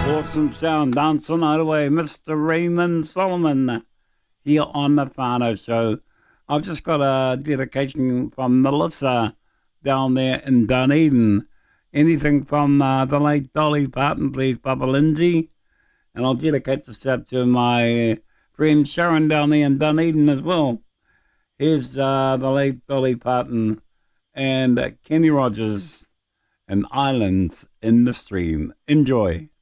Awesome sound, dancing all the way, Mr. Raymond Solomon here on the Whānau Show. I've just got a dedication from Melissa down there in Dunedin. Anything from the late Dolly Parton, please, Papa Lindsay. And I'll dedicate this out to my friend Sharon down there in Dunedin as well. Here's the late Dolly Parton and Kenny Rogers and Islands in the Stream. Enjoy.